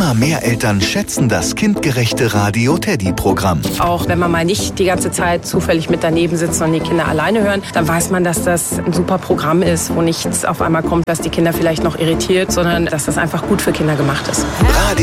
Immer mehr Eltern schätzen das kindgerechte Radio Teddy-Programm. Auch wenn man mal nicht die ganze Zeit zufällig mit daneben sitzt und die Kinder alleine hören, dann weiß man, dass das ein super Programm ist, wo nichts auf einmal kommt, was die Kinder vielleicht noch irritiert, sondern dass das einfach gut für Kinder gemacht ist. Radio